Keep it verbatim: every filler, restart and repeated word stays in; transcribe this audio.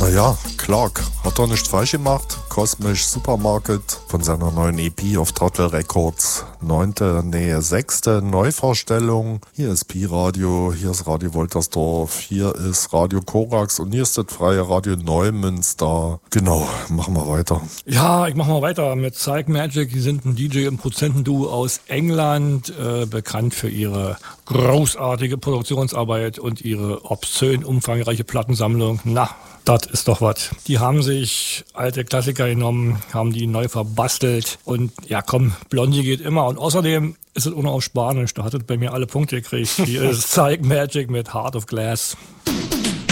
Naja, Clark hat doch nichts falsch gemacht. Cosmic Supermarket von seiner neuen E P auf Trottel Records. Neunte, nee, sechste Neuvorstellung. Hier ist Pi-Radio, hier ist Radio Woltersdorf, hier ist Radio Korax und hier ist das freie Radio Neumünster. Genau, machen wir weiter. Ja, ich mach mal weiter mit Psych Magic. Die sind ein D J- und Produzentenduo aus England, äh, bekannt für ihre großartige Produktionsarbeit und ihre obszön umfangreiche Plattensammlung. Na, das ist doch was. Die haben sich alte Klassiker genommen, haben die neu verbastelt und ja komm, Blondie geht immer. Und außerdem ist es auch noch auf Spanisch, da hat es bei mir alle Punkte gekriegt. Hier ist Psych Magic mit Heart of Glass.